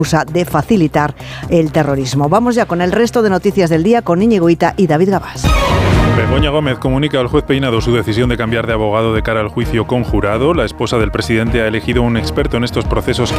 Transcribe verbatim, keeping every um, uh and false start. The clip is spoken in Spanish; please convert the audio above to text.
de facilitar el terrorismo. Vamos ya con el resto de noticias del día con Íñigo Hita y David Gabás. Begoña Gómez comunica al juez Peinado su decisión de cambiar de abogado de cara al juicio conjurado. La esposa del presidente ha elegido un experto en estos procesos que